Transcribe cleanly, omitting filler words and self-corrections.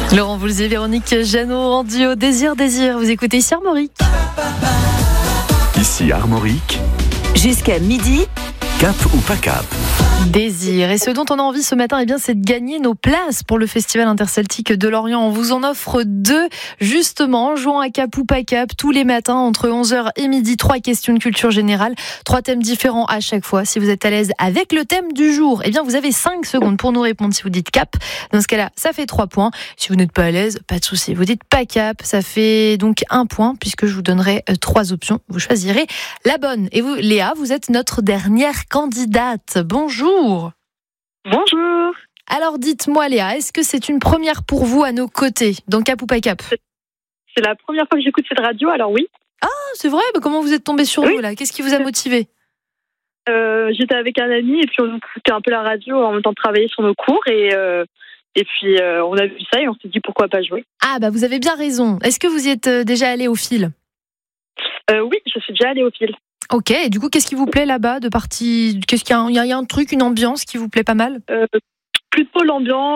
Laurent Voulzier, Véronique Jeannot en duo. Désir. Vous écoutez ici Armorique. Ici Armorique. Jusqu'à midi. Cap ou pas cap? Désir. Et ce dont on a envie ce matin, c'est de gagner nos places pour le Festival interceltique de Lorient. On vous en offre 2, justement, jouant à cap ou pas cap tous les matins entre 11h et midi. 3 questions de culture générale, 3 thèmes différents à chaque fois. Si vous êtes à l'aise avec le thème du jour, vous avez 5 secondes pour nous répondre si vous dites cap. Dans ce cas-là, ça fait 3 points. Si vous n'êtes pas à l'aise, pas de souci. Vous dites pas cap, ça fait donc 1 point puisque je vous donnerai 3 options. Vous choisirez la bonne. Et vous, Léa, vous êtes notre dernière candidate. Bonjour. Bonjour. Alors dites-moi Léa, est-ce que c'est une première pour vous à nos côtés dans Cap ou pas cap? C'est la première fois que j'écoute cette radio, alors oui. Ah, c'est vrai? Comment vous êtes tombé sur nous là? Qu'est-ce qui vous a motivé? J'étais avec un ami et puis on écoutait un peu la radio en même temps de travailler sur nos cours et puis on a vu ça et on s'est dit pourquoi pas jouer. Ah vous avez bien raison. Est-ce que vous y êtes déjà allé au fil? Oui, je suis déjà allée au fil. Ok, et du coup, qu'est-ce qui vous plaît là-bas de partie? Qu'est-ce qu'il y a un truc, une ambiance qui vous plaît pas mal? Plutôt l'ambiance.